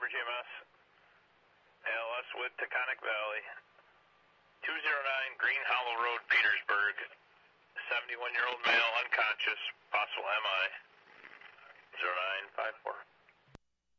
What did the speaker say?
Denver GMS. ALS with Taconic Valley. 209 Green Hollow Road, Petersburg. 71-year-old male, unconscious, possible MI. 0954.